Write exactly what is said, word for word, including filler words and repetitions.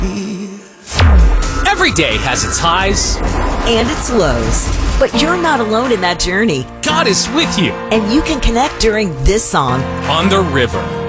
Every day has its highs and its lows, but you're not alone in that journey. God is with you And you can connect during this song on the river.